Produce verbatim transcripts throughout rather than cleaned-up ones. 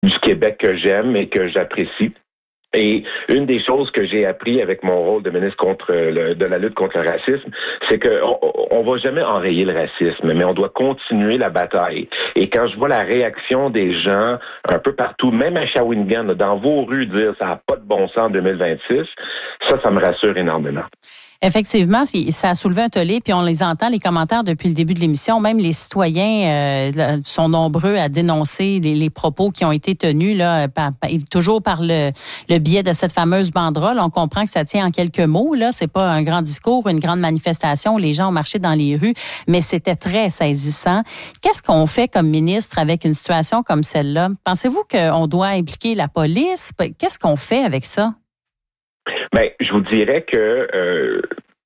du Québec que j'aime et que j'apprécie. Et une des choses que j'ai appris avec mon rôle de ministre contre le, de la lutte contre le racisme, c'est que on, on va jamais enrayer le racisme, mais on doit continuer la bataille. Et quand je vois la réaction des gens un peu partout, même à Shawinigan, dans vos rues, dire ça n'a pas de bon sens en deux mille vingt-six, ça, ça me rassure énormément. Effectivement, ça a soulevé un tollé, puis on les entend, les commentaires depuis le début de l'émission. Même les citoyens euh, sont nombreux à dénoncer les, les propos qui ont été tenus, là, par, par, toujours par le, le biais de cette fameuse banderole. On comprend que ça tient en quelques mots, là. C'est pas un grand discours, une grande manifestation où les gens ont marché dans les rues, mais c'était très saisissant. Qu'est-ce qu'on fait comme ministre avec une situation comme celle-là? Pensez-vous qu'on doit impliquer la police? Qu'est-ce qu'on fait avec ça? Ben, je vous dirais que euh,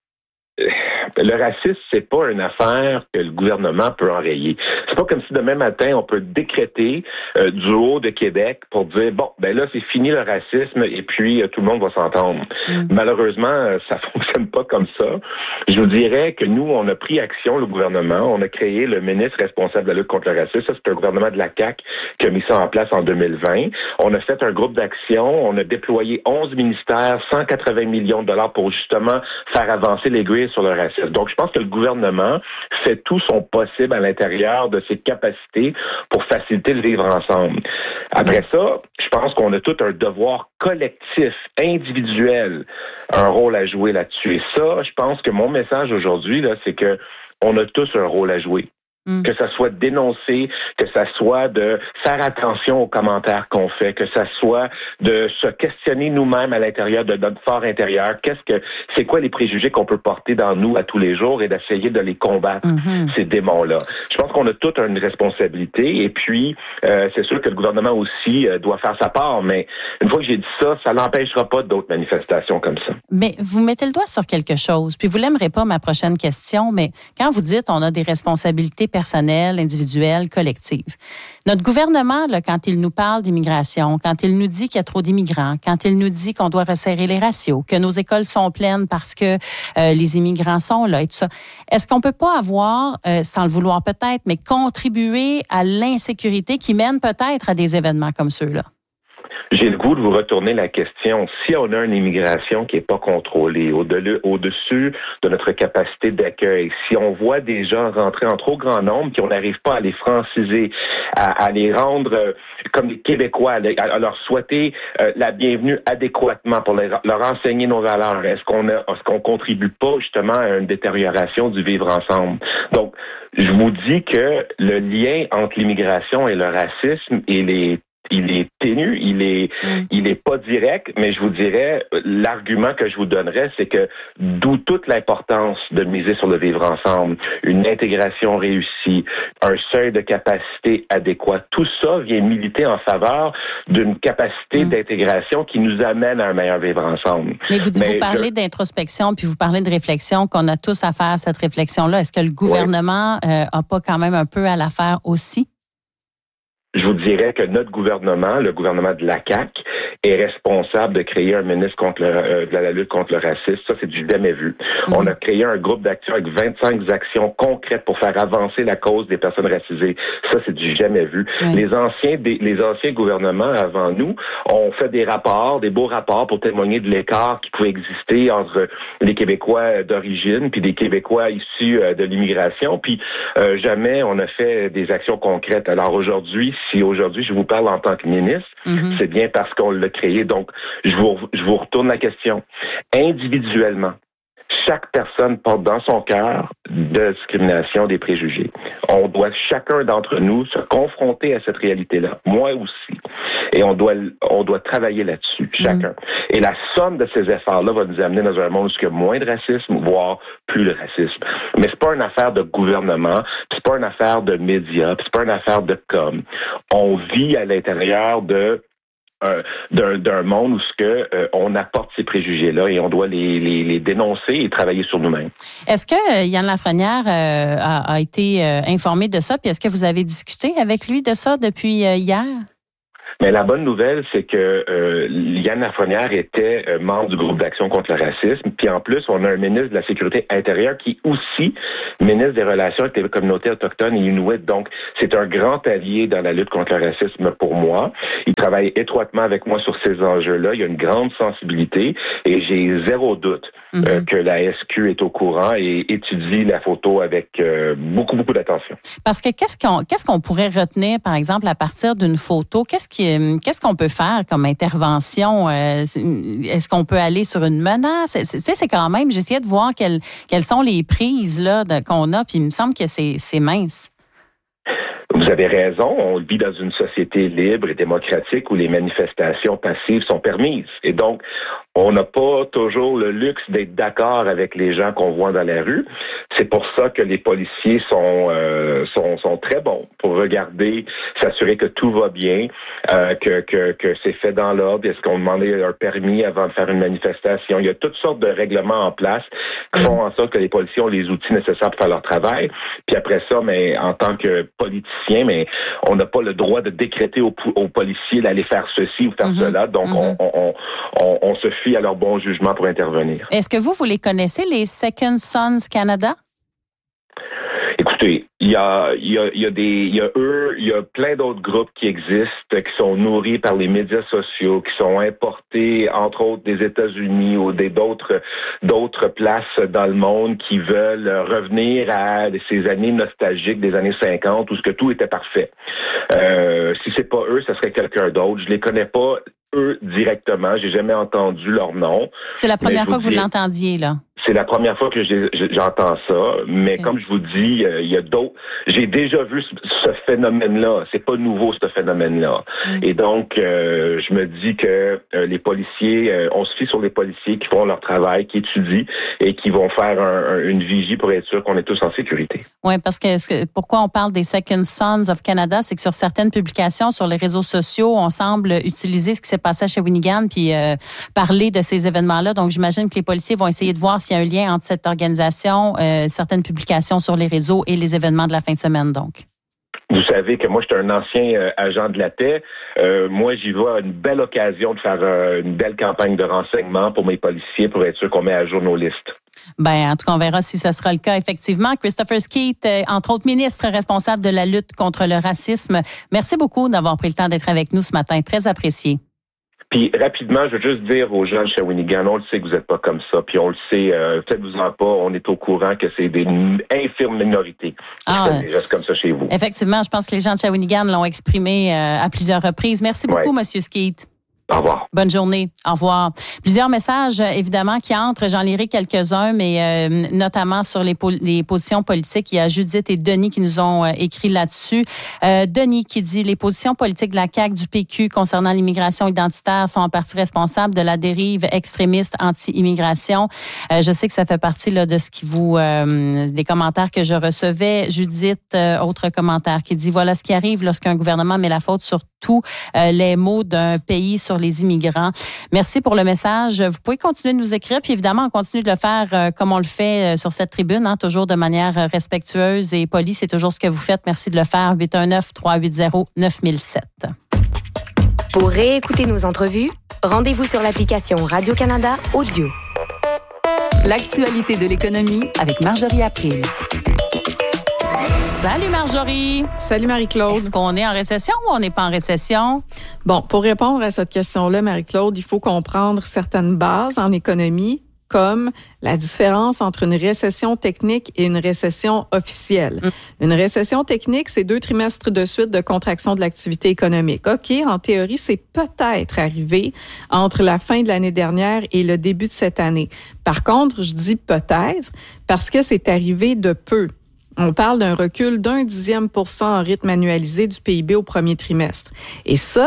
le racisme, c'est pas une affaire que le gouvernement peut enrayer. C'est pas comme si demain matin, on peut décréter euh, du haut de Québec pour dire, bon, ben là, c'est fini le racisme et puis euh, tout le monde va s'entendre. Mm. Malheureusement, euh, ça fonctionne pas comme ça. Je vous dirais que nous, on a pris action, le gouvernement. On a créé le ministre responsable de la lutte contre le racisme. Ça, c'est un gouvernement de la C A Q qui a mis ça en place en deux mille vingt. On a fait un groupe d'action. On a déployé onze ministères, cent quatre-vingts millions de dollars pour justement faire avancer les grilles sur le racisme. Donc, je pense que le gouvernement fait tout son possible à l'intérieur de ses capacités pour faciliter le vivre ensemble. Après ça, je pense qu'on a tout un devoir collectif, individuel, un rôle à jouer là-dessus. Et ça, je pense que mon message aujourd'hui, là, c'est que on a tous un rôle à jouer. Mm. Que ça soit dénoncé, que ça soit de faire attention aux commentaires qu'on fait, que ça soit de se questionner nous-mêmes à l'intérieur de notre fort intérieur. Qu'est-ce que, c'est quoi les préjugés qu'on peut porter dans nous à tous les jours et d'essayer de les combattre, mm-hmm. ces démons-là. Je pense qu'on a toute une responsabilité et puis euh, c'est sûr que le gouvernement aussi euh, doit faire sa part, mais une fois que j'ai dit ça, ça n'empêchera pas d'autres manifestations comme ça. Mais vous mettez le doigt sur quelque chose, puis vous l'aimerez pas ma prochaine question, mais quand vous dites on a des responsabilités personnelles, individuelles, collectives. Notre gouvernement, là, quand il nous parle d'immigration, quand il nous dit qu'il y a trop d'immigrants, quand il nous dit qu'on doit resserrer les ratios, que nos écoles sont pleines parce que euh, les immigrants sont là et tout ça, est-ce qu'on peut pas avoir, euh, sans le vouloir peut-être, mais contribuer à l'insécurité qui mène peut-être à des événements comme ceux-là? J'ai le goût de vous retourner la question. Si on a une immigration qui n'est pas contrôlée, au-delà, au-dessus de notre capacité d'accueil, si on voit des gens rentrer en trop grand nombre, qu'on n'arrive pas à les franciser, à, à les rendre euh, comme des Québécois, à, à leur souhaiter euh, la bienvenue adéquatement pour les, leur enseigner nos valeurs, est-ce qu'on a, est-ce qu'on contribue pas justement à une détérioration du vivre ensemble? Donc, je vous dis que le lien entre l'immigration et le racisme et les Il est ténu, il est, mm. il est pas direct, mais je vous dirais, l'argument que je vous donnerais, c'est que d'où toute l'importance de miser sur le vivre ensemble, une intégration réussie, un seuil de capacité adéquat, tout ça vient militer en faveur d'une capacité mm. d'intégration qui nous amène à un meilleur vivre ensemble. Mais vous, mais vous parlez je... d'introspection, puis vous parlez de réflexion, qu'on a tous à faire cette réflexion-là. Est-ce que le gouvernement oui. euh, a pas quand même un peu à la faire aussi? Je vous dirais que notre gouvernement, le gouvernement de la C A Q, est responsable de créer un ministre contre le, euh, de la lutte contre le racisme. Ça, c'est du jamais vu. Mmh. On a créé un groupe d'action avec vingt-cinq actions concrètes pour faire avancer la cause des personnes racisées. Ça, c'est du jamais vu. Mmh. Les anciens, des, les anciens gouvernements avant nous ont fait des rapports, des beaux rapports pour témoigner de l'écart qui pouvait exister entre les Québécois d'origine puis des Québécois issus de l'immigration. Puis euh, jamais on a fait des actions concrètes. Alors aujourd'hui, si aujourd'hui je vous parle en tant que ministre, mm-hmm. c'est bien parce qu'on l'a créé. Donc, je vous, je vous retourne la question. Individuellement, chaque personne porte dans son cœur de discrimination, des préjugés. On doit chacun d'entre nous se confronter à cette réalité-là. Moi aussi. Et on doit, on doit travailler là-dessus, chacun. Mm. Et la somme de ces efforts-là va nous amener dans un monde où il y a moins de racisme, voire plus de racisme. Mais c'est pas une affaire de gouvernement, c'est pas une affaire de médias, c'est pas une affaire de com. On vit à l'intérieur de Euh, d'un, d'un monde où ce que euh, on apporte ces préjugés-là et on doit les, les, les dénoncer et travailler sur nous-mêmes. Est-ce que euh, Yann Lafrenière euh, a, a été euh, informé de ça? Puis est-ce que vous avez discuté avec lui de ça depuis euh, hier? Mais la bonne nouvelle, c'est que euh, Liane Lafrenière était euh, membre du groupe d'action contre le racisme. Puis en plus, on a un ministre de la Sécurité intérieure qui est aussi ministre des Relations avec les communautés autochtones et inuits. Donc, c'est un grand allié dans la lutte contre le racisme pour moi. Il travaille étroitement avec moi sur ces enjeux-là. Il y a une grande sensibilité et j'ai zéro doute mm-hmm. euh, que la S Q est au courant et étudie la photo avec euh, beaucoup, beaucoup d'attention. Parce que qu'est-ce qu'on, qu'est-ce qu'on pourrait retenir, par exemple, à partir d'une photo? Qu'est-ce qui Qu'est-ce qu'on peut faire comme intervention? Est-ce qu'on peut aller sur une menace? Tu sais, c'est quand même, j'essayais de voir quelles, quelles sont les prises là, de, qu'on a, puis il me semble que c'est, c'est mince. Vous avez raison, on vit dans une société libre et démocratique où les manifestations passives sont permises. Et donc, on n'a pas toujours le luxe d'être d'accord avec les gens qu'on voit dans la rue. C'est pour ça que les policiers sont euh, sont, sont très bons pour regarder, s'assurer que tout va bien, euh, que, que, que c'est fait dans l'ordre. Est-ce qu'on demandait un permis avant de faire une manifestation? Il y a toutes sortes de règlements en place qui font en sorte que les policiers ont les outils nécessaires pour faire leur travail. Puis après ça, mais en tant que politicien, mais on n'a pas le droit de décréter aux, aux policiers d'aller faire ceci ou faire mm-hmm. cela. Donc, mm-hmm. on, on, on, on se fie à leur bon jugement pour intervenir. Est-ce que vous, vous les connaissez, les Second Sons Canada? Écoutez, il y a, il y a, il y a des, il y a eux, il y a plein d'autres groupes qui existent, qui sont nourris par les médias sociaux, qui sont importés, entre autres, des États-Unis ou des d'autres, d'autres places dans le monde qui veulent revenir à ces années nostalgiques des années cinquante où ce que tout était parfait. Euh, si c'est pas eux, ça serait quelqu'un d'autre. Je les connais pas eux directement. J'ai jamais entendu leur nom. C'est la première fois que vous l'entendiez, là. C'est la première fois que j'ai, j'entends ça, mais okay. comme je vous dis, euh, il y a d'autres. J'ai déjà vu ce, ce phénomène-là. C'est pas nouveau ce phénomène-là. Mm. Et donc, euh, je me dis que euh, les policiers, euh, on se fie sur les policiers qui font leur travail, qui étudient et qui vont faire un, un, une vigie pour être sûr qu'on est tous en sécurité. Oui, parce que, ce que pourquoi on parle des Second Sons of Canada, c'est que sur certaines publications sur les réseaux sociaux, on semble utiliser ce qui s'est passé à Shawinigan puis euh, parler de ces événements-là. Donc, j'imagine que les policiers vont essayer de voir s'il y a un lien entre cette organisation, euh, certaines publications sur les réseaux et les événements de la fin de semaine, donc. Vous savez que moi, j'étais un ancien euh, agent de la paix. Euh, moi, j'y vois une belle occasion de faire euh, une belle campagne de renseignement pour mes policiers pour être sûr qu'on met à jour nos listes. Ben, en tout cas, on verra si ce sera le cas, effectivement. Christopher Skeete, euh, entre autres ministre responsable de la lutte contre le racisme. Merci beaucoup d'avoir pris le temps d'être avec nous ce matin. Très apprécié. Puis rapidement, je veux juste dire aux gens de Shawinigan, on le sait que vous n'êtes pas comme ça, puis on le sait, euh, faites-vous-en pas, on est au courant que c'est des infirmes minorités. Ah, des gestes comme ça chez vous. Effectivement, je pense que les gens de Shawinigan l'ont exprimé euh, à plusieurs reprises. Merci beaucoup, ouais. Monsieur Skeete. Au revoir. Bonne journée. Au revoir. Plusieurs messages, évidemment, qui entrent. J'en lirai quelques-uns, mais euh, notamment sur les, po- les positions politiques. Il y a Judith et Denis qui nous ont euh, écrit là-dessus. Euh, Denis qui dit « Les positions politiques de la C A Q, du P Q concernant l'immigration identitaire sont en partie responsables de la dérive extrémiste anti-immigration. Euh, » Je sais que ça fait partie là, de ce qui vous... Euh, des commentaires que je recevais. Judith, euh, autre commentaire, qui dit « Voilà ce qui arrive lorsqu'un gouvernement met la faute sur tous euh, les maux d'un pays sur les immigrants. » Merci pour le message. Vous pouvez continuer de nous écrire, puis évidemment, on continue de le faire euh, comme on le fait euh, sur cette tribune, hein, toujours de manière euh, respectueuse et polie. C'est toujours ce que vous faites. Merci de le faire. huit un neuf, trois huit zéro, neuf mille sept. Pour réécouter nos entrevues, rendez-vous sur l'application Radio-Canada Audio. L'actualité de l'économie avec Marjorie April. Salut Marjorie. Salut Marie-Claude. Est-ce qu'on est en récession ou on n'est pas en récession? Bon, pour répondre à cette question-là, Marie-Claude, il faut comprendre certaines bases en économie, comme la différence entre une récession technique et une récession officielle. Mmh. Une récession technique, c'est deux trimestres de suite de contraction de l'activité économique. OK, en théorie, c'est peut-être arrivé entre la fin de l'année dernière et le début de cette année. Par contre, je dis peut-être parce que c'est arrivé de peu. On parle d'un recul d'un dixième pour cent en rythme annualisé du P I B au premier trimestre. Et ça,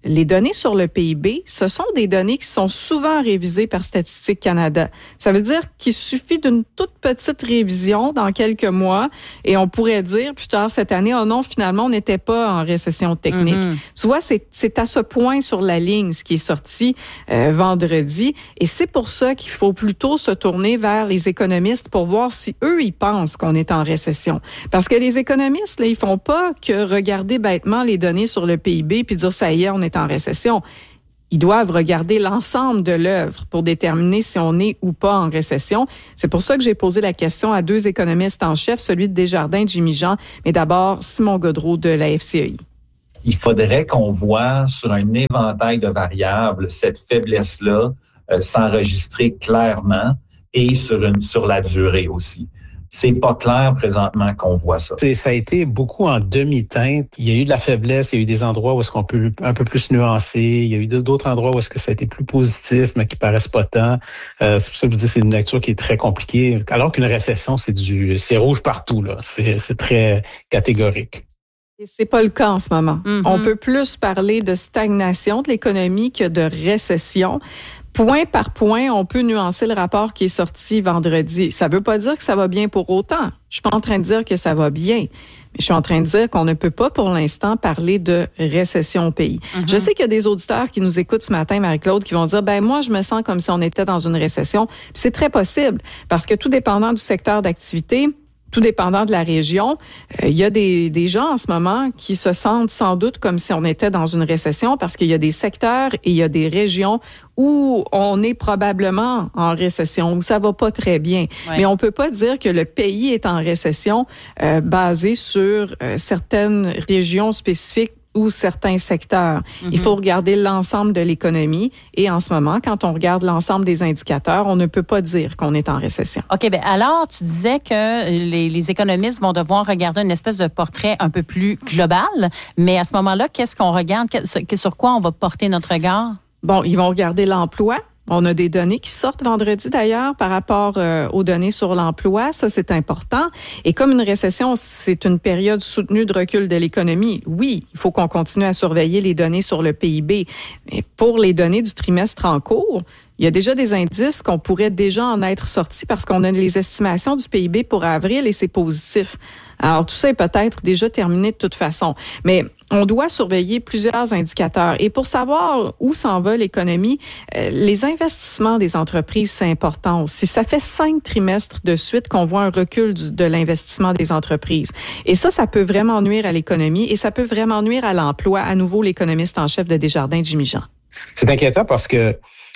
les données sur le P I B, ce sont des données qui sont souvent révisées par Statistique Canada. Ça veut dire qu'il suffit d'une toute petite révision dans quelques mois et on pourrait dire plus tard cette année, oh non, finalement, on n'était pas en récession technique. Mm-hmm. Tu vois, c'est, c'est à ce point sur la ligne ce qui est sorti euh, vendredi et c'est pour ça qu'il faut plutôt se tourner vers les économistes pour voir si eux, ils pensent qu'on est en récession. Parce que les économistes, là, ils font pas que regarder bêtement les données sur le P I B puis dire ça y est, on est en récession. Ils doivent regarder l'ensemble de l'œuvre pour déterminer si on est ou pas en récession. C'est pour ça que j'ai posé la question à deux économistes en chef, celui de Desjardins, Jimmy Jean, mais d'abord Simon Gaudreault de la F C E I. Il faudrait qu'on voit sur un éventail de variables cette faiblesse-là euh, s'enregistrer clairement et sur une sur la durée aussi. C'est pas clair présentement qu'on voit ça. C'est, ça a été beaucoup en demi-teinte. Il y a eu de la faiblesse, il y a eu des endroits où est-ce qu'on peut un peu plus nuancer. Il y a eu d'autres endroits où est-ce que ça a été plus positif, mais qui paraissent pas tant. Euh, c'est pour ça que je vous dis c'est une lecture qui est très compliquée. Alors qu'une récession, c'est du, c'est rouge partout là. C'est, c'est très catégorique. Et c'est pas le cas en ce moment. Mm-hmm. On peut plus parler de stagnation de l'économie que de récession. Point par point, on peut nuancer le rapport qui est sorti vendredi. Ça veut pas dire que ça va bien pour autant. Je suis pas en train de dire que ça va bien, mais je suis en train de dire qu'on ne peut pas pour l'instant parler de récession au pays. Mm-hmm. Je sais qu'il y a des auditeurs qui nous écoutent ce matin, Marie-Claude, qui vont dire, ben moi, je me sens comme si on était dans une récession. Puis c'est très possible, parce que tout dépendant du secteur d'activité, tout dépendant de la région, il euh, y a des, des gens en ce moment qui se sentent sans doute comme si on était dans une récession parce qu'il y a des secteurs et il y a des régions où on est probablement en récession, où ça va pas très bien. Ouais. Mais on peut pas dire que le pays est en récession euh, basé sur euh, certaines régions spécifiques ou certains secteurs. Mm-hmm. Il faut regarder l'ensemble de l'économie et en ce moment, quand on regarde l'ensemble des indicateurs, on ne peut pas dire qu'on est en récession. OK, bien alors, tu disais que les, les économistes vont devoir regarder une espèce de portrait un peu plus global, mais à ce moment-là, qu'est-ce qu'on regarde? Sur quoi on va porter notre regard? Bon, ils vont regarder l'emploi. On a des données qui sortent vendredi d'ailleurs par rapport euh, aux données sur l'emploi. Ça, c'est important. Et comme une récession, c'est une période soutenue de recul de l'économie, oui, il faut qu'on continue à surveiller les données sur le P I B. Mais pour les données du trimestre en cours, il y a déjà des indices qu'on pourrait déjà en être sortis parce qu'on a les estimations du P I B pour avril et c'est positif. Alors, tout ça est peut-être déjà terminé de toute façon. Mais on doit surveiller plusieurs indicateurs. Et pour savoir où s'en va l'économie, euh, les investissements des entreprises, c'est important aussi. Ça fait cinq trimestres de suite qu'on voit un recul du, de l'investissement des entreprises. Et ça, ça peut vraiment nuire à l'économie et ça peut vraiment nuire à l'emploi. À nouveau, l'économiste en chef de Desjardins, Jimmy Jean. C'est inquiétant parce que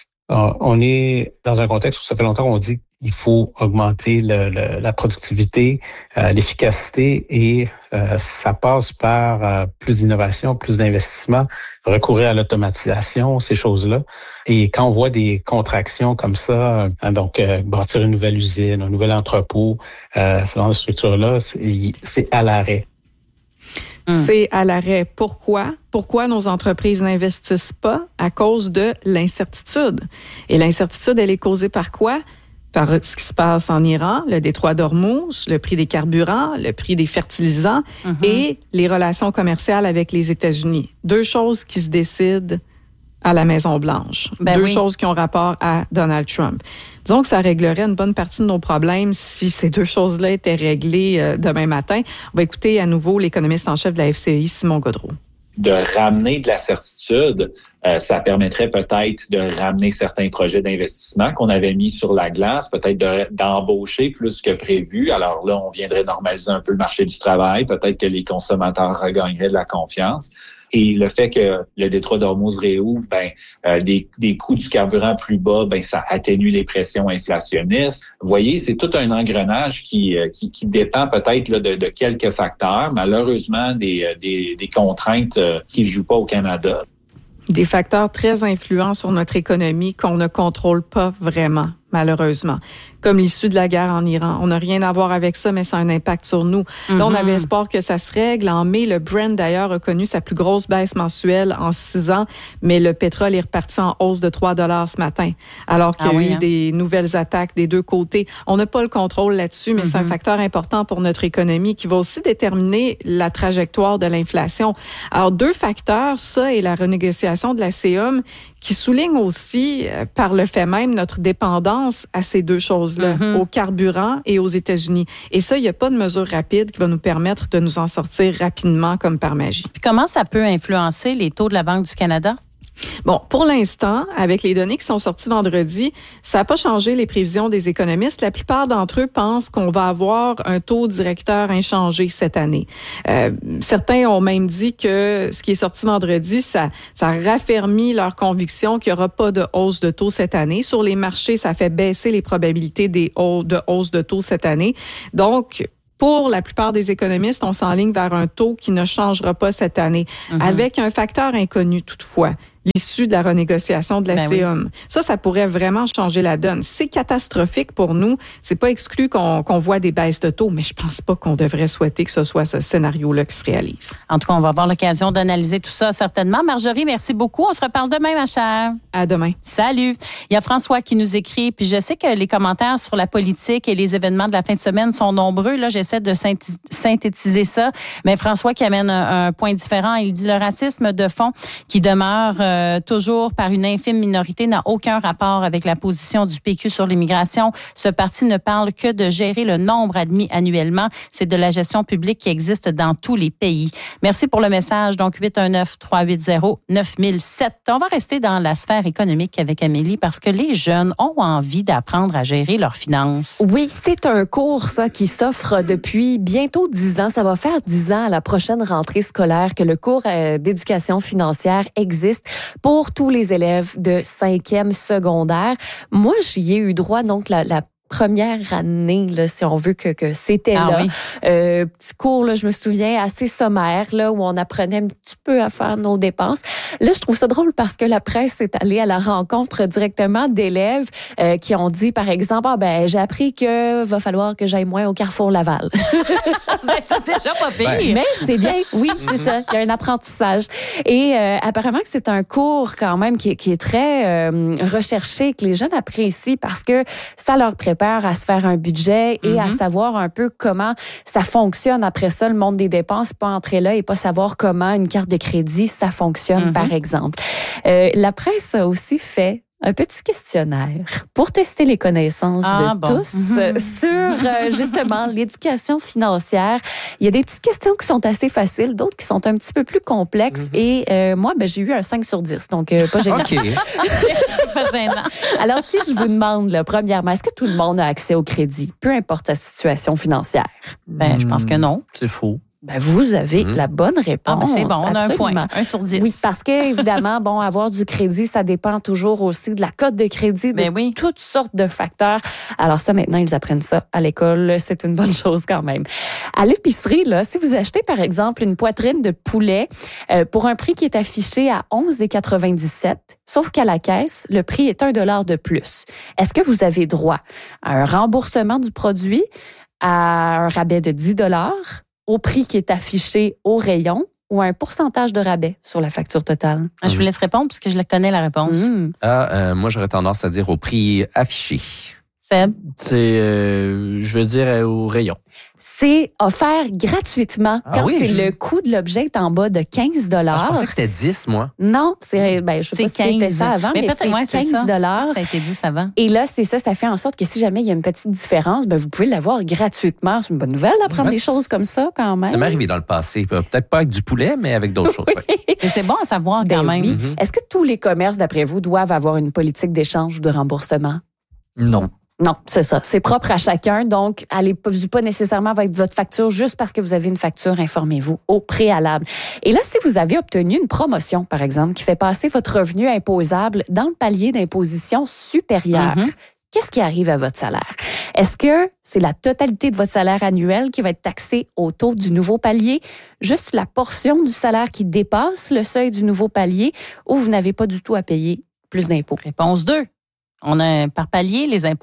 on est dans un contexte où ça fait longtemps qu'on dit qu'il faut augmenter le, le, la productivité, euh, l'efficacité et euh, ça passe par euh, plus d'innovation, plus d'investissement, recourir à l'automatisation, ces choses-là. Et quand on voit des contractions comme ça, hein, donc euh, bâtir une nouvelle usine, un nouvel entrepôt, euh, ce genre de structure-là, c'est, c'est à l'arrêt. C'est à l'arrêt. Pourquoi? Pourquoi nos entreprises n'investissent pas? À cause de l'incertitude. Et l'incertitude, elle est causée par quoi? Par ce qui se passe en Iran, le détroit d'Ormuz, le prix des carburants, le prix des fertilisants mm-hmm. et les relations commerciales avec les États-Unis. Deux choses qui se décident à la Maison-Blanche. Ben Deux oui. choses qui ont rapport à Donald Trump. Disons que ça réglerait une bonne partie de nos problèmes si ces deux choses-là étaient réglées euh, demain matin. On va écouter à nouveau l'économiste en chef de la F C E I, Simon Gaudreault. De ramener de la certitude, euh, ça permettrait peut-être de ramener certains projets d'investissement qu'on avait mis sur la glace, peut-être de, d'embaucher plus que prévu. Alors là, on viendrait normaliser un peu le marché du travail, peut-être que les consommateurs regagneraient de la confiance. Et le fait que le détroit d'Ormuz réouvre, ben euh, des, des coûts du carburant plus bas, ben ça atténue les pressions inflationnistes. Vous voyez, c'est tout un engrenage qui euh, qui, qui dépend peut-être là, de, de quelques facteurs, malheureusement des des, des contraintes euh, qui ne jouent pas au Canada. Des facteurs très influents sur notre économie qu'on ne contrôle pas vraiment, malheureusement. comme l'issue de la guerre en Iran. On n'a rien à voir avec ça, mais ça a un impact sur nous. Mm-hmm. Là, on avait espoir que ça se règle. En mai, le Brent, d'ailleurs, a connu sa plus grosse baisse mensuelle en six ans, mais le pétrole est reparti en hausse de trois dollars ce matin, alors qu'il y a ah oui, eu hein? des nouvelles attaques des deux côtés. On n'a pas le contrôle là-dessus, mais mm-hmm. c'est un facteur important pour notre économie qui va aussi déterminer la trajectoire de l'inflation. Alors, deux facteurs, ça et la renégociation de la C O M, qui souligne aussi, euh, par le fait même, notre dépendance à ces deux choses-là, mm-hmm. au carburant et aux États-Unis. Et ça, il n'y a pas de mesure rapide qui va nous permettre de nous en sortir rapidement comme par magie. Puis comment ça peut influencer les taux de la Banque du Canada? Bon, pour l'instant, avec les données qui sont sorties vendredi, ça n'a pas changé les prévisions des économistes. La plupart d'entre eux pensent qu'on va avoir un taux directeur inchangé cette année. Euh, certains ont même dit que ce qui est sorti vendredi, ça, ça raffermit leur conviction qu'il n'y aura pas de hausse de taux cette année. Sur les marchés, ça fait baisser les probabilités des hauts, de hausse de taux cette année. Donc, pour la plupart des économistes, on s'enligne vers un taux qui ne changera pas cette année, mm-hmm. avec un facteur inconnu toutefois, l'issue de la renégociation de la ben C O M. Oui. Ça, ça pourrait vraiment changer la donne. C'est catastrophique pour nous. C'est pas exclu qu'on, qu'on voit des baisses de taux, mais je pense pas qu'on devrait souhaiter que ce soit ce scénario-là qui se réalise. En tout cas, on va avoir l'occasion d'analyser tout ça certainement. Marjorie, merci beaucoup. On se reparle demain, ma chère. À demain. Salut. Il y a François qui nous écrit, puis je sais que les commentaires sur la politique et les événements de la fin de semaine sont nombreux. Là, j'essaie de synthétiser ça. Mais François qui amène un, un point différent. Il dit le racisme de fond qui demeure euh, Euh, toujours par une infime minorité n'a aucun rapport avec la position du P Q sur l'immigration. Ce parti ne parle que de gérer le nombre admis annuellement. C'est de la gestion publique qui existe dans tous les pays. Merci pour le message. Donc, huit un neuf, trois huit zéro, neuf zéro zéro sept. On va rester dans la sphère économique avec Amélie parce que les jeunes ont envie d'apprendre à gérer leurs finances. Oui, c'est un cours, ça, qui s'offre depuis bientôt dix ans. Ça va faire dix ans à la prochaine rentrée scolaire que le cours euh, d'éducation financière existe pour tous les élèves de cinquième secondaire. Moi, j'y ai eu droit, donc, la, la première année, là, si on veut que, que c'était ah, là. Oui. Euh, petit cours, là, je me souviens, assez sommaire, là, où on apprenait un petit peu à faire nos dépenses. Là, je trouve ça drôle parce que la presse est allée à la rencontre directement d'élèves euh, qui ont dit, par exemple, ah, ben, j'ai appris que va falloir que j'aille moins au Carrefour Laval. Ben, c'est déjà pas pire. Ben, mais c'est bien, oui, c'est ça. Il y a un apprentissage. Et euh, apparemment que c'est un cours quand même qui, qui est très euh, recherché, que les jeunes apprécient parce que ça leur prépare à se faire un budget et mm-hmm. à savoir un peu comment ça fonctionne après ça, le monde des dépenses, pas entrer là et pas savoir comment une carte de crédit, ça fonctionne, mm-hmm. par exemple. Euh, la presse a aussi fait un petit questionnaire pour tester les connaissances ah, de bon. tous mm-hmm. sur euh, justement l'éducation financière. Il y a des petites questions qui sont assez faciles, d'autres qui sont un petit peu plus complexes. Mm-hmm. Et euh, moi, ben, j'ai eu un cinq sur dix, donc euh, pas gênant. OK. C'est pas gênant. Alors, si je vous demande, là, premièrement, est-ce que tout le monde a accès au crédit, peu importe sa situation financière? Ben, mmh, je pense que non. C'est faux. Ben, vous avez mmh. la bonne réponse. Ah, ben c'est bon, on a absolument. un point, un sur dix. Oui, parce que, évidemment, bon, avoir du crédit, ça dépend toujours aussi de la cote de crédit, de ben oui. toutes sortes de facteurs. Alors ça, maintenant, ils apprennent ça à l'école. C'est une bonne chose quand même. À l'épicerie, là, si vous achetez, par exemple, une poitrine de poulet euh, pour un prix qui est affiché à onze quatre-vingt-dix-sept, sauf qu'à la caisse, le prix est un dollar de plus. Est-ce que vous avez droit à un remboursement du produit, à un rabais de dix dollars, au prix qui est affiché au rayon ou un pourcentage de rabais sur la facture totale? Ah, je vous laisse répondre parce que je connais la réponse. Mmh. Ah, euh, moi, j'aurais tendance à dire au prix affiché. Seb? C'est, euh, je veux dire, euh, au rayon. C'est offert gratuitement ah, quand oui, c'est je... le coût de l'objet est en bas de quinze dollars. Ah, je pensais que c'était dix, moi. Non, c'est, ben, je sais c'est pas si c'était ça avant, mais, mais c'est ouais, quinze dollars. Ça. ça a été dix avant. Et là, c'est ça, ça fait en sorte que si jamais il y a une petite différence, ben, vous pouvez l'avoir gratuitement. C'est une bonne nouvelle d'apprendre ouais, des choses comme ça quand même. Ça m'est arrivé dans le passé. Peut-être pas avec du poulet, mais avec d'autres choses. Ouais. Et c'est bon à savoir ben quand même. Oui. Mm-hmm. Est-ce que tous les commerces, d'après vous, doivent avoir une politique d'échange ou de remboursement? Non. Non, c'est ça. C'est propre à chacun. Donc, allez pas nécessairement avec votre facture juste parce que vous avez une facture. Informez-vous au préalable. Et là, si vous avez obtenu une promotion, par exemple, qui fait passer votre revenu imposable dans le palier d'imposition supérieur, mm-hmm. qu'est-ce qui arrive à votre salaire? Est-ce que c'est la totalité de votre salaire annuel qui va être taxée au taux du nouveau palier, juste la portion du salaire qui dépasse le seuil du nouveau palier, ou vous n'avez pas du tout à payer plus d'impôts? Réponse deux. On a par palier les impôts.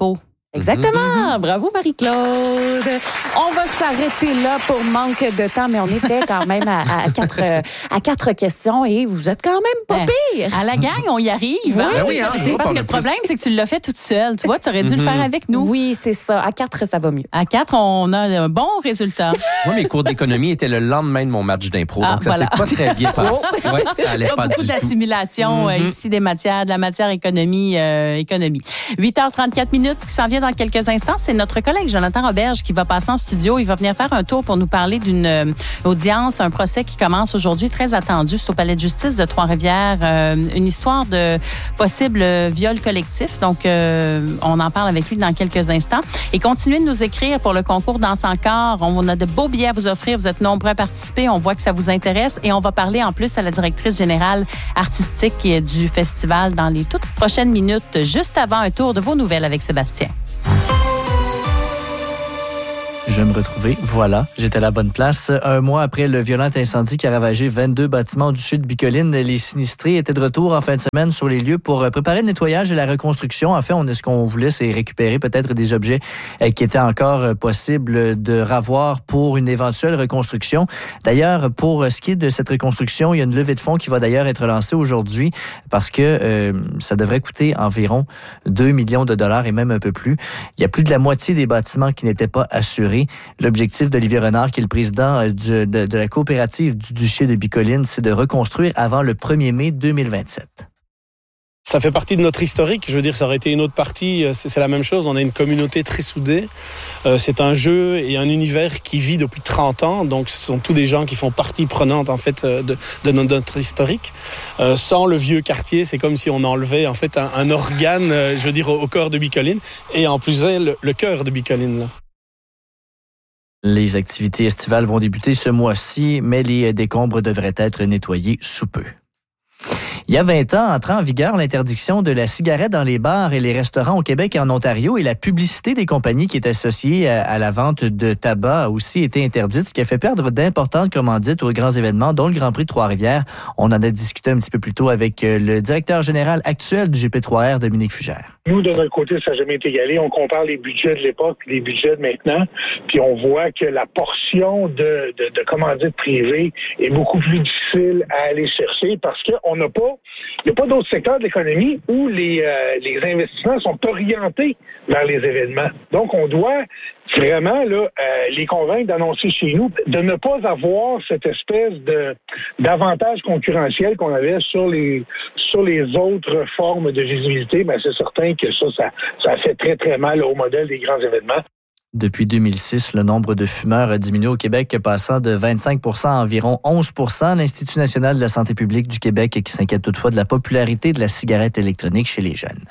Exactement. Mm-hmm. Bravo, Marie-Claude. On va s'arrêter là pour manque de temps, mais on était quand même à, à, quatre, à quatre questions et vous êtes quand même pas pire. À la gang, on y arrive. Oui, hein? oui, hein, c'est parce que le problème, c'est que tu l'as fait toute seule. Tu vois, tu aurais dû mm-hmm. le faire avec nous. Oui, c'est ça. À quatre, ça va mieux. À quatre, on a un bon résultat. Moi, mes cours d'économie étaient le lendemain de mon match d'impro, ah, donc ça voilà. s'est pas très bien passé. Ouais, ça allait pas, pas beaucoup du tout. d'assimilation mm-hmm. euh, ici des matières, de la matière économie, euh, économie. huit heures trente-quatre minutes, qui s'en vient dans quelques instants. C'est notre collègue Jonathan Roberge qui va passer en studio. Il va venir faire un tour pour nous parler d'une euh, audience, un procès qui commence aujourd'hui, très attendu. C'est au Palais de justice de Trois-Rivières. Euh, une histoire de possible viol collectif. Donc, euh, on en parle avec lui dans quelques instants. Et continuez de nous écrire pour le concours Danse encore. On a de beaux billets à vous offrir. Vous êtes nombreux à participer. On voit que ça vous intéresse. Et on va parler en plus à la directrice générale artistique du festival dans les toutes prochaines minutes, juste avant un tour de vos nouvelles avec Sébastien. Je me retrouvais. Voilà, j'étais à la bonne place. Un mois après le violent incendie qui a ravagé vingt-deux bâtiments du sud de Bicoline, les sinistrés étaient de retour en fin de semaine sur les lieux pour préparer le nettoyage et la reconstruction. En fait, on, ce qu'on voulait, c'est récupérer peut-être des objets qui étaient encore possibles de ravoir pour une éventuelle reconstruction. D'ailleurs, pour ce qui est de cette reconstruction, il y a une levée de fonds qui va d'ailleurs être lancée aujourd'hui parce que euh, ça devrait coûter environ deux millions de dollars et même un peu plus. Il y a plus de la moitié des bâtiments qui n'étaient pas assurés. L'objectif d'Olivier Renard, qui est le président du, de, de la coopérative du Duché de Bicoline, c'est de reconstruire avant le premier mai deux mille vingt-sept. Ça fait partie de notre historique. Je veux dire, ça aurait été une autre partie. C'est, c'est la même chose. On a une communauté très soudée. Euh, c'est un jeu et un univers qui vit depuis trente ans. Donc, ce sont tous des gens qui font partie prenante, en fait, de, de notre historique. Euh, sans le vieux quartier, c'est comme si on enlevait, en fait, un, un organe, euh, je veux dire, au, au cœur de Bicoline. Et en plus, le, le cœur de Bicoline, là. Les activités estivales vont débuter ce mois-ci, mais les décombres devraient être nettoyés sous peu. Il y a vingt ans, entrant en vigueur l'interdiction de la cigarette dans les bars et les restaurants au Québec et en Ontario, et la publicité des compagnies qui est associée à la vente de tabac a aussi été interdite, ce qui a fait perdre d'importantes commandites aux grands événements, dont le Grand Prix de Trois-Rivières. On en a discuté un petit peu plus tôt avec le directeur général actuel du G P trois R, Dominique Fugère. Nous, de notre côté, ça n'a jamais été égalé. On compare les budgets de l'époque et les budgets de maintenant, puis on voit que la portion de, de, de commandites privées est beaucoup plus difficile à aller chercher parce qu'on n'a pas, il n'y a pas d'autres secteurs de l'économie où les, euh, les investissements sont orientés vers les événements. Donc, on doit vraiment là euh, les convaincre d'annoncer chez nous, de ne pas avoir cette espèce de d'avantage concurrentiel qu'on avait sur les sur les autres formes de visibilité. Ben c'est certain que ça, ça, ça fait très très mal au modèle des grands événements. Depuis deux mille six, le nombre de fumeurs a diminué au Québec, passant de vingt-cinq pour cent à environ onze pour cent. L'Institut national de la santé publique du Québec qui s'inquiète toutefois de la popularité de la cigarette électronique chez les jeunes.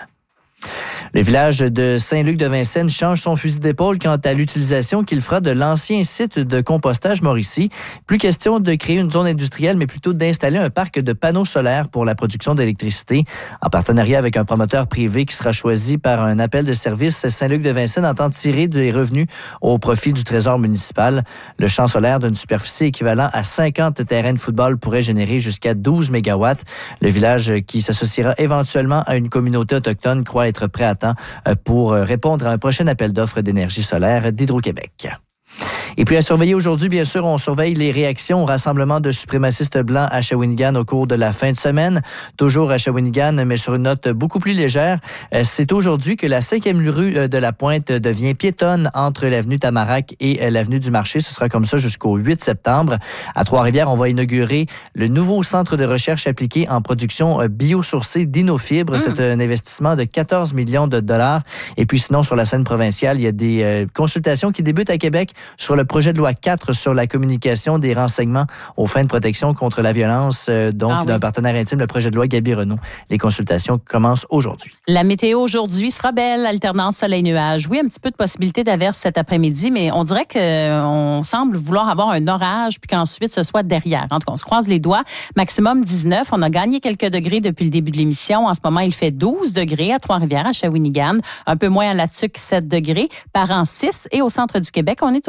Le village de Saint-Luc-de-Vincennes change son fusil d'épaule quant à l'utilisation qu'il fera de l'ancien site de compostage Mauricie. Plus question de créer une zone industrielle, mais plutôt d'installer un parc de panneaux solaires pour la production d'électricité. En partenariat avec un promoteur privé qui sera choisi par un appel de service, Saint-Luc-de-Vincennes entend tirer des revenus au profit du trésor municipal. Le champ solaire d'une superficie équivalent à cinquante terrains de football pourrait générer jusqu'à douze mégawatts. Le village, qui s'associera éventuellement à une communauté autochtone, croit être prêt à temps pour répondre à un prochain appel d'offres d'énergie solaire d'Hydro-Québec. Et puis à surveiller aujourd'hui, bien sûr, on surveille les réactions au rassemblement de suprémacistes blancs à Shawinigan au cours de la fin de semaine. Toujours à Shawinigan, mais sur une note beaucoup plus légère. C'est aujourd'hui que la cinquième rue de la Pointe devient piétonne entre l'avenue Tamarack et l'avenue du Marché. Ce sera comme ça jusqu'au huit septembre. À Trois-Rivières, on va inaugurer le nouveau centre de recherche appliqué en production biosourcée d'Innofibre. Mmh. C'est un investissement de quatorze millions de dollars. Et puis sinon, sur la scène provinciale, il y a des euh, consultations qui débutent à Québec sur le projet de loi quatre sur la communication des renseignements aux fins de protection contre la violence, euh, donc ah, d'un oui. partenaire intime, le projet de loi Gaby-Renaud. Les consultations commencent aujourd'hui. La météo aujourd'hui sera belle, alternance soleil-nuage. Oui, un petit peu de possibilité d'averse cet après-midi, mais on dirait qu'on semble vouloir avoir un orage puis qu'ensuite ce soit derrière. En tout cas, on se croise les doigts. Maximum dix-neuf. On a gagné quelques degrés depuis le début de l'émission. En ce moment, il fait douze degrés à Trois-Rivières, à Shawinigan. Un peu moins à La Tuque, sept degrés. Par an, six. Et au centre du Québec, on est autour également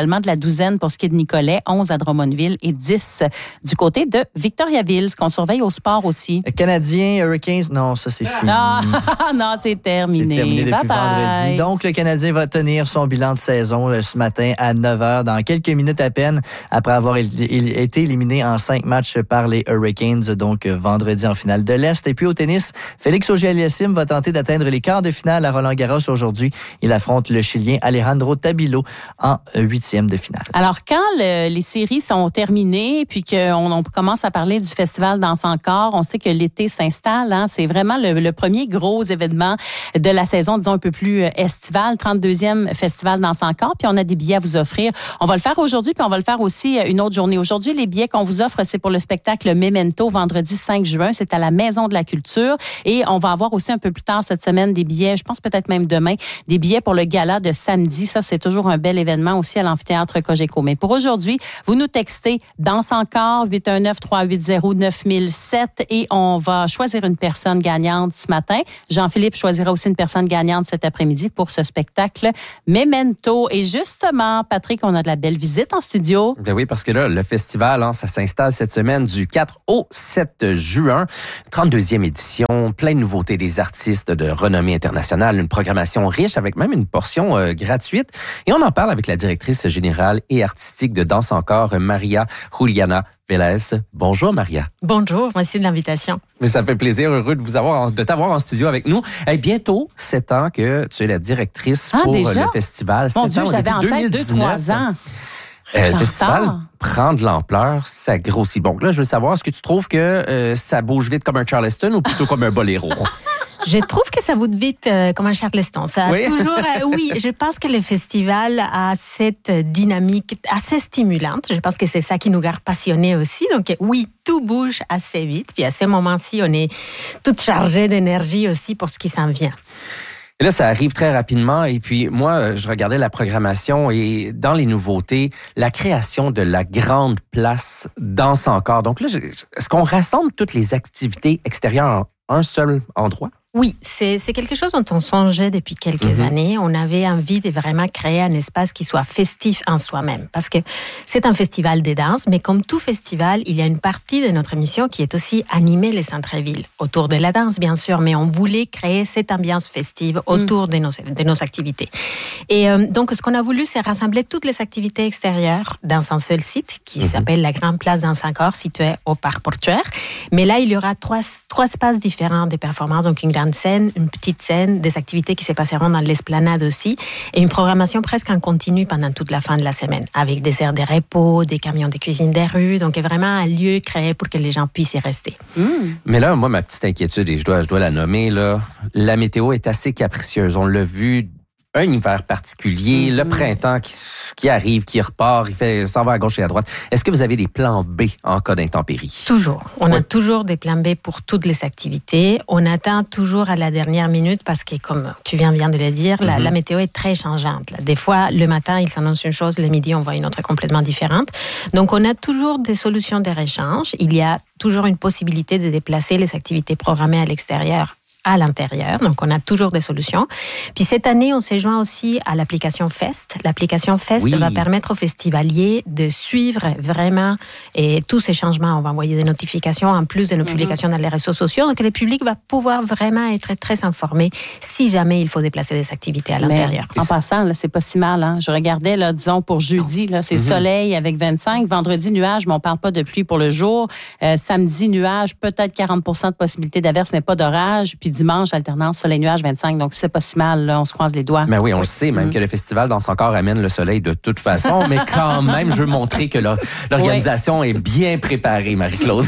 également de la douzaine pour ce qui est de Nicolet, onze à Drummondville et dix du côté de Victoriaville. Ce qu'on surveille au sport aussi. Canadiens, Hurricanes, non, ça c'est fini. Ah, non, c'est terminé. C'est terminé depuis bye vendredi. bye. Donc, le Canadien va tenir son bilan de saison euh, ce matin à neuf heures, dans quelques minutes à peine, après avoir il, il, été éliminé en cinq matchs par les Hurricanes, donc euh, vendredi en finale de l'Est. Et puis au tennis, Félix Auger-Aliassime va tenter d'atteindre les quarts de finale à Roland-Garros aujourd'hui. Il affronte le Chilien Alejandro Tabilo en huitième de finale. Alors, quand le, les séries sont terminées, puis qu'on on commence à parler du festival Danse encore, on sait que l'été s'installe. Hein? C'est vraiment le, le premier gros événement de la saison, disons un peu plus estivale, trente-deuxième festival Danse encore, puis on a des billets à vous offrir. On va le faire aujourd'hui, puis on va le faire aussi une autre journée. Aujourd'hui, les billets qu'on vous offre, c'est pour le spectacle Memento, vendredi cinq juin. C'est à la Maison de la Culture. Et on va avoir aussi un peu plus tard cette semaine des billets, je pense peut-être même demain, des billets pour le gala de samedi. Ça, c'est toujours un bel événement aussi à l'amphithéâtre Cogeco. Mais pour aujourd'hui, vous nous textez Danse encore, huit un neuf, trois huit zéro, neuf mille sept et on va choisir une personne gagnante ce matin. Jean-Philippe choisira aussi une personne gagnante cet après-midi pour ce spectacle Memento. Et justement, Patrick, on a de la belle visite en studio. Ben oui, parce que là, le festival, hein, ça s'installe cette semaine du quatre au sept juin. trente-deuxième édition, plein de nouveautés, des artistes de renommée internationale, une programmation riche avec même une portion euh, gratuite. Et on en parle avec la directrice générale et artistique de Danse encore, Maria Juliana Vélez. Bonjour, Maria. Bonjour, merci de l'invitation. Mais ça fait plaisir, heureux de vous avoir, de t'avoir en studio avec nous. Et bientôt, sept ans que tu es la directrice ah, pour déjà? le festival. Mon Dieu, ans, j'avais en tête deux, trois ans. Euh, le festival prend de l'ampleur, ça grossit. Bon, là, je veux savoir, est-ce que tu trouves que euh, ça bouge vite comme un Charleston ou plutôt comme un boléro? Je trouve que ça bouge vite euh, comme un Charleston. Ça a oui. toujours, euh, oui, je pense que le festival a cette dynamique assez stimulante. Je pense que c'est ça qui nous garde passionnés aussi. Donc oui, tout bouge assez vite. Puis à ce moment-ci, on est toutes chargées d'énergie aussi pour ce qui s'en vient. Et là, ça arrive très rapidement. Et puis, moi, je regardais la programmation et dans les nouveautés, la création de la grande place Danse encore. Donc là, est-ce qu'on rassemble toutes les activités extérieures en un seul endroit? Oui, c'est, c'est quelque chose dont on songeait depuis quelques mm-hmm. années. On avait envie de vraiment créer un espace qui soit festif en soi-même. Parce que c'est un festival de danse, mais comme tout festival, il y a une partie de notre mission qui est aussi animer les centres-villes. Autour de la danse, bien sûr, mais on voulait créer cette ambiance festive autour mm. de, nos, de nos activités. Et euh, donc, ce qu'on a voulu, c'est rassembler toutes les activités extérieures dans un seul site qui mm-hmm. s'appelle la Grande Place Danse encore, située au Parc Portuaire. Mais là, il y aura trois, trois espaces différents de performances, donc une grande scène, une petite scène, des activités qui se passeront dans l'esplanade aussi, et une programmation presque en continu pendant toute la fin de la semaine, avec des aires de repos, des camions de cuisine des rues, donc vraiment un lieu créé pour que les gens puissent y rester. Mmh. Mais là, moi, ma petite inquiétude, et je dois, je dois la nommer, là, la météo est assez capricieuse. On l'a vu, un hiver particulier, mmh. le printemps qui, qui arrive, qui repart, il fait, s'en va à gauche et à droite. Est-ce que vous avez des plans B en cas d'intempérie? Toujours. On oui. a toujours des plans B pour toutes les activités. On attend toujours à la dernière minute parce que, comme tu viens bien de le dire, mmh. la, la météo est très changeante. Des fois, le matin, il s'annonce une chose, le midi, on voit une autre complètement différente. Donc, on a toujours des solutions de réchange. Il y a toujours une possibilité de déplacer les activités programmées à l'extérieur à l'intérieur. Donc, on a toujours des solutions. Puis cette année, on s'est joint aussi à l'application Fest. L'application Fest oui. va permettre aux festivaliers de suivre vraiment et tous ces changements. On va envoyer des notifications en plus de nos mm-hmm. publications dans les réseaux sociaux. Donc, le public va pouvoir vraiment être très informé si jamais il faut déplacer des activités à l'intérieur. Mais en passant, là, c'est pas si mal. Hein? Je regardais, là, disons, pour jeudi, là, c'est mm-hmm. soleil avec vingt-cinq. Vendredi, nuage, mais on parle pas de pluie pour le jour. Euh, samedi, nuage, peut-être quarante pour cent de possibilité d'averse, mais pas d'orage. Puis dimanche, alternance soleil-nuage vingt-cinq. Donc, c'est pas si mal. Là, on se croise les doigts. Mais oui, on oui. le sait, même mmh. que le festival Danse encore amène le soleil de toute façon. Mais quand même, je veux montrer que là, l'organisation oui. est bien préparée, Marie-Claude.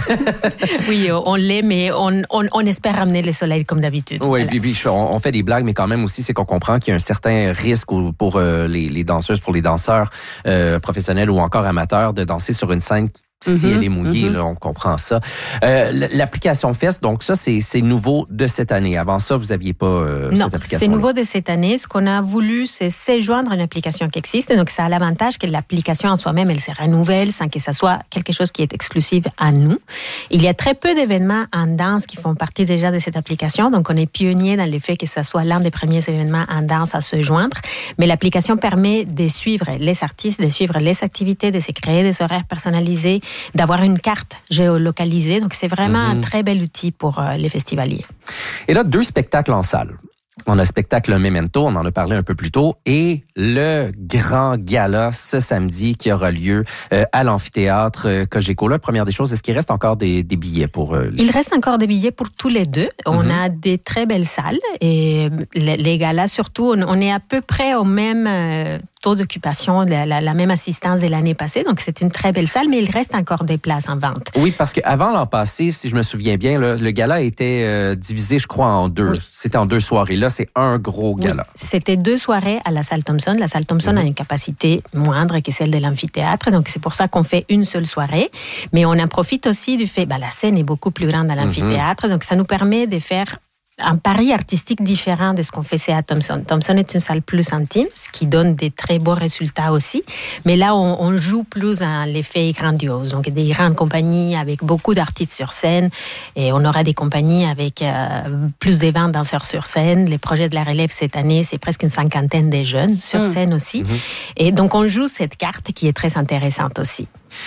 Oui, on l'est, mais on, on, on espère ramener le soleil comme d'habitude. Oui, voilà. puis, puis on, on fait des blagues, mais quand même aussi, c'est qu'on comprend qu'il y a un certain risque pour euh, les, les danseuses, pour les danseurs euh, professionnels ou encore amateurs de danser sur une scène si mm-hmm. elle est mouillée, mm-hmm. là, on comprend ça. Euh, l'application Fest, donc ça, c'est, c'est nouveau de cette année. Avant ça, vous n'aviez pas euh, non, cette application. Non, c'est nouveau de cette année. Ce qu'on a voulu, c'est se joindre à une application qui existe. Donc, ça a l'avantage que l'application en soi-même, elle se renouvelle sans que ça soit quelque chose qui est exclusif à nous. Il y a très peu d'événements en danse qui font partie déjà de cette application. Donc, on est pionnier dans le fait que ça soit l'un des premiers événements en danse à se joindre. Mais l'application permet de suivre les artistes, de suivre les activités, de se créer des horaires personnalisés, d'avoir une carte géolocalisée. Donc, c'est vraiment mm-hmm. un très bel outil pour euh, les festivaliers. Et là, deux spectacles en salle. On a le spectacle Memento, on en a parlé un peu plus tôt, et le grand gala ce samedi qui aura lieu euh, à l'amphithéâtre euh, Cogeco. Là, première des choses, est-ce qu'il reste encore des, des billets pour... Euh, les... Il reste encore des billets pour tous les deux. Mm-hmm. On a des très belles salles et les, les galas surtout, on, on est à peu près au même... Euh, taux d'occupation, la, la, la même assistance de l'année passée. Donc, c'est une très belle salle, mais il reste encore des places en vente. Oui, parce qu'avant l'an passé, si je me souviens bien, le, le gala était euh, divisé, je crois, en deux. Oui. C'était en deux soirées. Là, c'est un gros gala. Oui. C'était deux soirées à la salle Thompson. La salle Thompson mm-hmm. a une capacité moindre que celle de l'amphithéâtre. Donc, c'est pour ça qu'on fait une seule soirée. Mais on en profite aussi du fait, bah, la scène est beaucoup plus grande à l'amphithéâtre. Mm-hmm. Donc, ça nous permet de faire un pari artistique différent de ce qu'on faisait à Thompson. Thompson est une salle plus intime, ce qui donne des très beaux résultats aussi. Mais là, on, on joue plus à l'effet grandiose. Donc, des grandes compagnies avec beaucoup d'artistes sur scène. Et on aura des compagnies avec euh, plus de vingt danseurs sur scène. Les projets de la relève cette année, c'est presque une cinquantaine de jeunes sur mmh. scène aussi. Mmh. Et donc, on joue cette carte qui est très intéressante aussi.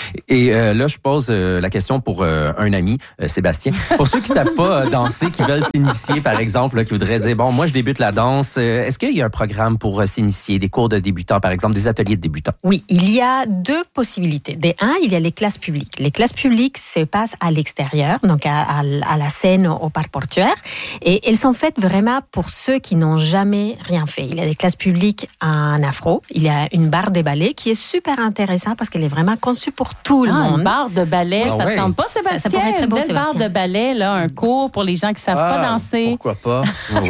Et euh, là, je pose euh, la question pour euh, un ami, euh, Sébastien. Pour ceux qui ne savent pas euh, danser, qui veulent s'initier, par exemple, là, qui voudraient dire, bon, moi, je débute la danse. Euh, est-ce qu'il y a un programme pour euh, s'initier, des cours de débutants, par exemple, des ateliers de débutants? Oui, il y a deux possibilités. Des un, il y a les classes publiques. Les classes publiques se passent à l'extérieur, donc à, à, à la scène, au parc portuaire. Et elles sont faites vraiment pour ceux qui n'ont jamais rien fait. Il y a des classes publiques en afro. Il y a une barre de ballet qui est super intéressante parce qu'elle est vraiment conçue pour tout le ah, monde. Une barre de ballet, ah, ça ne ouais. tente pas, Sébastien? Ça, ça pourrait être beau, une belle barre de ballet, là, un cours pour les gens qui ne savent ah, pas danser. Pourquoi pas? Oui.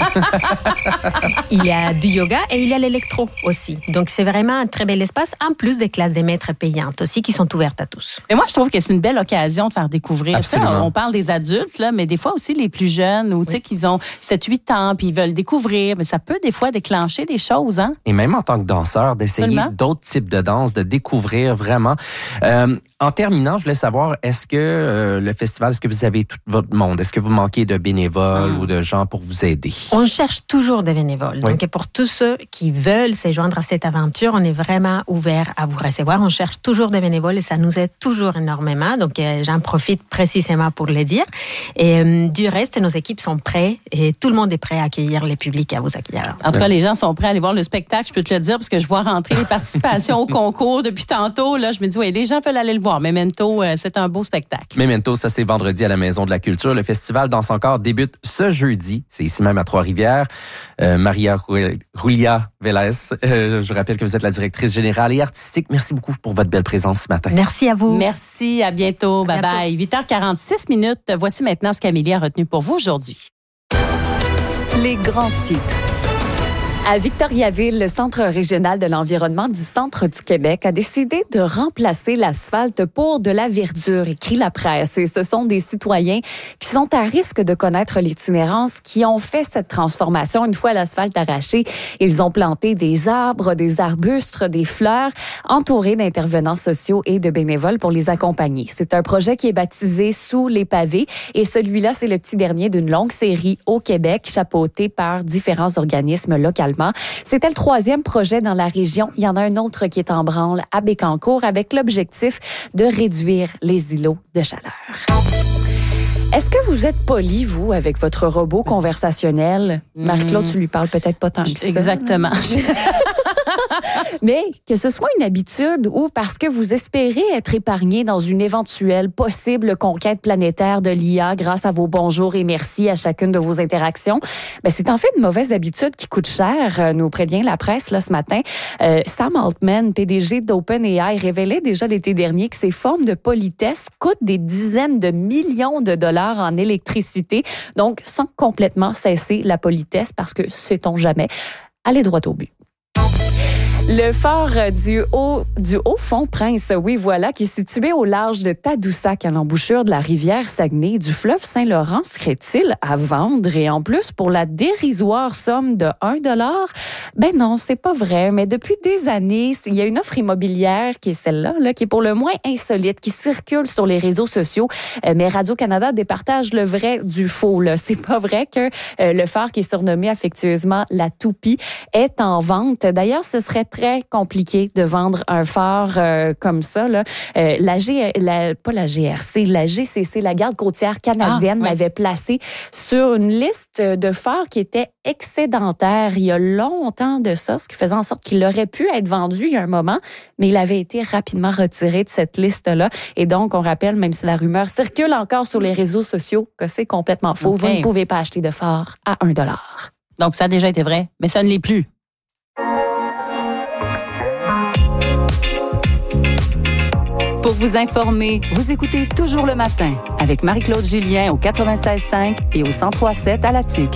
Il y a du yoga et il y a l'électro aussi. Donc, c'est vraiment un très bel espace, en plus des classes des maîtres payantes aussi qui sont ouvertes à tous. Mais moi, je trouve que c'est une belle occasion de faire découvrir Absolument. ça. On parle des adultes, là, mais des fois aussi les plus jeunes, ou oui. tu sais, qu'ils ont sept huit ans, puis ils veulent découvrir. Mais ça peut des fois déclencher des choses, hein? Et même en tant que danseur, d'essayer Seulement? d'autres types de danse, de découvrir vraiment. Euh, en terminant, je voulais savoir, est-ce que euh, le festival, est-ce que vous avez tout votre monde? Est-ce que vous manquez de bénévoles mmh. ou de gens pour vous aider? On cherche toujours des bénévoles. Oui. Donc, pour tous ceux qui veulent se joindre à cette aventure, on est vraiment ouvert à vous recevoir. On cherche toujours des bénévoles et ça nous aide toujours énormément. Donc, euh, j'en profite précisément pour le dire. Et euh, du reste, nos équipes sont prêtes et tout le monde est prêt à accueillir les publics et à vous accueillir. En tout cas, les gens sont prêts à aller voir le spectacle, je peux te le dire, parce que je vois rentrer les participations au concours depuis tantôt. Là, je me dis, oui, les gens veulent aller le voir. Memento, euh, c'est un beau spectacle. Memento, ça, c'est vendredi à la Maison de la Culture. Le festival Danse encore débute ce jeudi. C'est ici même à Trois-Rivières. Euh, Maria Julia Vélez, euh, je rappelle que vous êtes la directrice générale et artistique. Merci beaucoup pour votre belle présence ce matin. Merci à vous. Merci, à bientôt. Bye bye. huit heures quarante-six minutes. Voici maintenant ce qu'Amélie a retenu pour vous aujourd'hui. Les grands titres. À Victoriaville, le Centre régional de l'environnement du Centre du Québec a décidé de remplacer l'asphalte pour de la verdure, écrit la presse. Et ce sont des citoyens qui sont à risque de connaître l'itinérance qui ont fait cette transformation. Une fois l'asphalte arraché, ils ont planté des arbres, des arbustes, des fleurs, entourés d'intervenants sociaux et de bénévoles pour les accompagner. C'est un projet qui est baptisé Sous les pavés et celui-là, c'est le petit dernier d'une longue série au Québec, chapeauté par différents organismes locaux. C'était le troisième projet dans la région. Il y en a un autre qui est en branle à Bécancour avec l'objectif de réduire les îlots de chaleur. Est-ce que vous êtes poli, vous, avec votre robot conversationnel? Mmh. Marie-Claude, tu lui parles peut-être pas tant que ça. Exactement. Mais que ce soit une habitude ou parce que vous espérez être épargné dans une éventuelle possible conquête planétaire de l'I A grâce à vos bonjours et merci à chacune de vos interactions, ben c'est en fait une mauvaise habitude qui coûte cher, nous prévient la presse là, ce matin. Euh, Sam Altman, P D G d'OpenAI, révélait déjà l'été dernier que ces formes de politesse coûtent des dizaines de millions de dollars en électricité, donc sans complètement cesser la politesse parce que, sait-on jamais, aller droit au but. Le phare du haut du Haut-Fond-Prince, oui, voilà, qui est situé au large de Tadoussac, à l'embouchure de la rivière Saguenay, du fleuve Saint-Laurent, serait-il à vendre? Et en plus, pour la dérisoire somme de un dollar? Ben non, c'est pas vrai. Mais depuis des années, il y a une offre immobilière qui est celle-là, là, qui est pour le moins insolite, qui circule sur les réseaux sociaux. Euh, mais Radio-Canada départage le vrai du faux, là. C'est pas vrai que euh, le phare, qui est surnommé affectueusement la Toupie, est en vente. D'ailleurs, ce serait très compliqué de vendre un phare euh, comme ça. Là. Euh, la G, la, pas la G R C, la G C C, la Garde côtière canadienne, ah, oui. m'avait placé sur une liste de phares qui était excédentaire il y a longtemps de ça, ce qui faisait en sorte qu'il aurait pu être vendu il y a un moment, mais il avait été rapidement retiré de cette liste-là. Et donc, on rappelle, même si la rumeur circule encore sur les réseaux sociaux, que c'est complètement faux. Okay. Vous ne pouvez pas acheter de phare à un dollar. Donc, ça a déjà été vrai, mais ça ne l'est plus. Pour vous informer, vous écoutez Toujours le matin avec Marie-Claude Julien au quatre-vingt-seize cinq et au cent trois sept à La Tuque.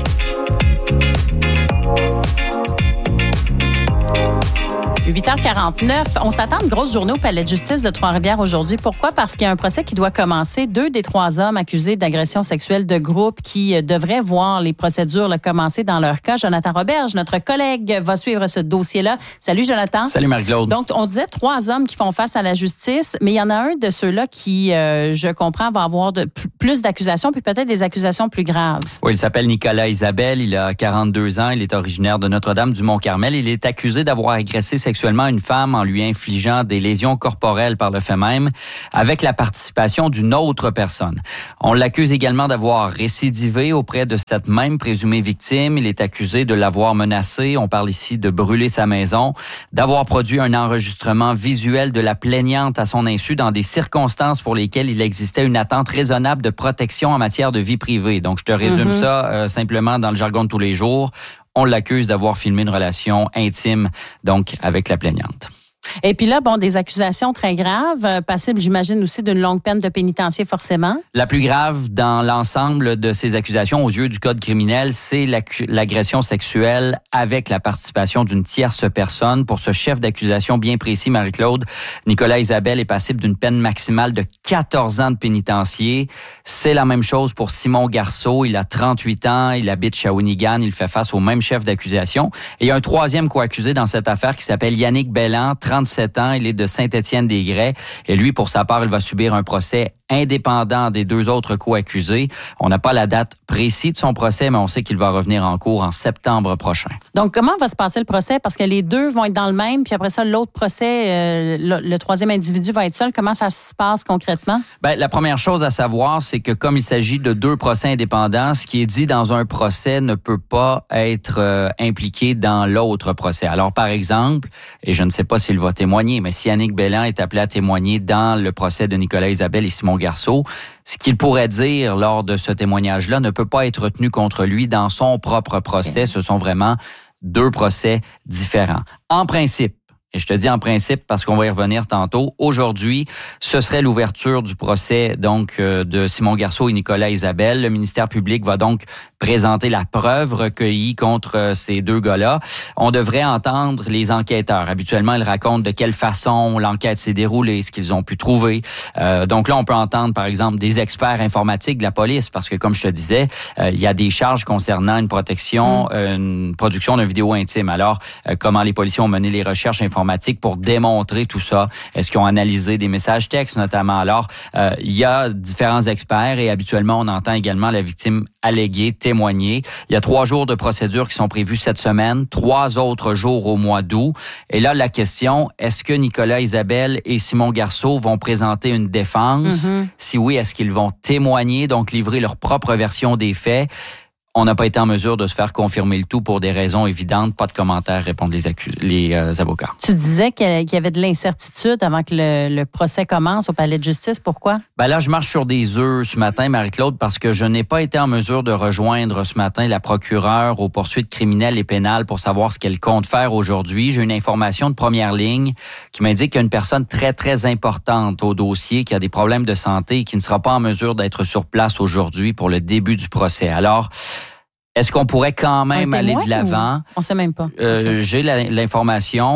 huit heures quarante-neuf, on s'attend à une grosse journée au Palais de justice de Trois-Rivières aujourd'hui. Pourquoi? Parce qu'il y a un procès qui doit commencer. Deux des trois hommes accusés d'agression sexuelle de groupe qui devraient voir les procédures là, commencer dans leur cas. Jonathan Roberge, notre collègue, va suivre ce dossier-là. Salut Jonathan. Salut Marie-Claude. Donc, on disait trois hommes qui font face à la justice, mais il y en a un de ceux-là qui, euh, je comprends, va avoir de, plus d'accusations, puis peut-être des accusations plus graves. Oui, il s'appelle Nicolas Isabelle, il a quarante-deux ans, il est originaire de Notre-Dame-du-Mont-Carmel. Il est accusé d'avoir agressé sexuellement une femme en lui infligeant des lésions corporelles par le fait même, avec la participation d'une autre personne. On l'accuse également d'avoir récidivé auprès de cette même présumée victime. Il est accusé de l'avoir menacée. On parle ici de brûler sa maison, d'avoir produit un enregistrement visuel de la plaignante à son insu dans des circonstances pour lesquelles il existait une attente raisonnable de protection en matière de vie privée. Donc, je te résume mm-hmm. ça euh, simplement dans le jargon de tous les jours. On l'accuse d'avoir filmé une relation intime, donc, avec la plaignante. Et puis là, bon, des accusations très graves, euh, passibles, j'imagine, aussi d'une longue peine de pénitencier, forcément. La plus grave dans l'ensemble de ces accusations, aux yeux du Code criminel, c'est l'agression sexuelle avec la participation d'une tierce personne. Pour ce chef d'accusation bien précis, Marie-Claude, Nicolas Isabelle est passible d'une peine maximale de quatorze ans de pénitencier. C'est la même chose pour Simon Garceau. Il a trente-huit ans, il habite Shawinigan, il fait face au même chef d'accusation. Et il y a un troisième co-accusé dans cette affaire qui s'appelle Yannick Belland, trente-sept ans, il est de Saint-Étienne-des-Grès. Et lui, pour sa part, il va subir un procès indépendant des deux autres co-accusés. On n'a pas la date précise de son procès, mais on sait qu'il va revenir en cours en septembre prochain. Donc, comment va se passer le procès? Parce que les deux vont être dans le même, puis après ça, l'autre procès, euh, le, le troisième individu va être seul. Comment ça se passe concrètement? Bien, la première chose à savoir, c'est que comme il s'agit de deux procès indépendants, ce qui est dit dans un procès ne peut pas être euh, impliqué dans l'autre procès. Alors, par exemple, et je ne sais pas s'il va témoigner, mais si Yannick Belland est appelé à témoigner dans le procès de Nicolas Isabelle et Simon Garceau, ce qu'il pourrait dire lors de ce témoignage-là ne peut pas être retenu contre lui dans son propre procès. Ce sont vraiment deux procès différents. En principe, et je te dis en principe parce qu'on va y revenir tantôt, aujourd'hui, ce serait l'ouverture du procès donc euh, de Simon Garceau et Nicolas Isabelle. Le ministère public va donc présenter la preuve recueillie contre euh, ces deux gars-là. On devrait entendre les enquêteurs. Habituellement, ils racontent de quelle façon l'enquête s'est déroulée, ce qu'ils ont pu trouver. Euh, donc là, on peut entendre, par exemple, des experts informatiques de la police parce que, comme je te disais, euh, il y a des charges concernant une protection, mmh. euh, une production d'une vidéo intime. Alors, euh, comment les policiers ont mené les recherches informatiques pour démontrer tout ça. Est-ce qu'ils ont analysé des messages textes notamment? Alors, euh, il y a différents experts et habituellement, on entend également la victime alléguer, témoigner. Il y a trois jours de procédure qui sont prévus cette semaine, trois autres jours au mois d'août. Et là, la question, est-ce que Nicolas Isabelle et Simon Garceau vont présenter une défense? Mm-hmm. Si oui, est-ce qu'ils vont témoigner, donc livrer leur propre version des faits? On n'a pas été en mesure de se faire confirmer le tout pour des raisons évidentes. Pas de commentaires, répondent les, accus- les euh, avocats. Tu disais qu'il y avait de l'incertitude avant que le, le procès commence au Palais de justice. Pourquoi? Ben là, je marche sur des œufs ce matin, Marie-Claude, parce que je n'ai pas été en mesure de rejoindre ce matin la procureure aux poursuites criminelles et pénales pour savoir ce qu'elle compte faire aujourd'hui. J'ai une information de première ligne qui m'indique qu'il y a une personne très, très importante au dossier qui a des problèmes de santé et qui ne sera pas en mesure d'être sur place aujourd'hui pour le début du procès. Alors, est-ce qu'on pourrait quand même aller de l'avant? On ne sait même pas. Euh, okay. J'ai la, l'information.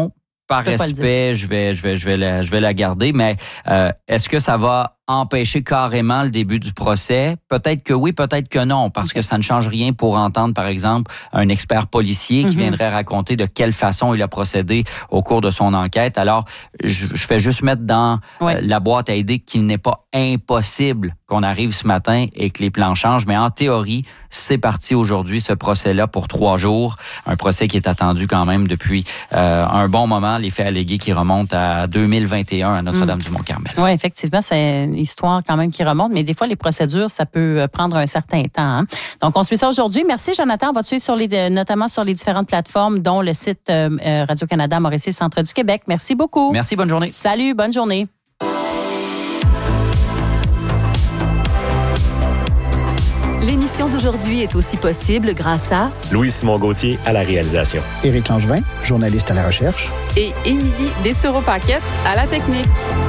par respect, je vais, je vais, je vais la, je vais la garder. Mais euh, est-ce que ça va empêcher carrément le début du procès? Peut-être que oui, peut-être que non, parce okay. que ça ne change rien pour entendre, par exemple, un expert policier qui mm-hmm. viendrait raconter de quelle façon il a procédé au cours de son enquête. Alors, je, je fais juste mettre dans ouais. euh, la boîte à idées qu'il n'est pas impossible qu'on arrive ce matin et que les plans changent. Mais en théorie, c'est parti aujourd'hui, ce procès-là, pour trois jours. Un procès qui est attendu quand même depuis euh, un bon moment. Les faits allégués qui remontent à deux mille vingt et un à Notre-Dame-du-Mont-Carmel. Oui, effectivement, c'est une histoire quand même qui remonte, mais des fois, les procédures, ça peut prendre un certain temps. Hein? Donc, on suit ça aujourd'hui. Merci, Jonathan. On va te suivre sur les, notamment sur les différentes plateformes, dont le site euh, Radio-Canada Mauricie Centre du Québec. Merci beaucoup. Merci, bonne journée. Salut, bonne journée. L'émission d'aujourd'hui est aussi possible grâce à Louis-Simon Gauthier à la réalisation. Éric Langevin, journaliste à la recherche. Et Émilie Dessureau-Paquette à la technique.